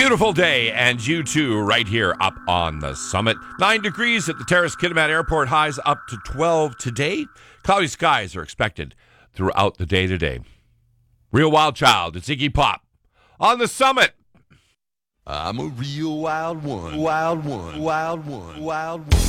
beautiful day, and you too, right here up on the summit. 9 degrees at the Terrace Kitimat Airport, highs up to 12 today. Cloudy skies are expected throughout the day today. Real Wild Child, it's Iggy Pop on the summit. I'm a real wild one, wild one, wild one, wild one.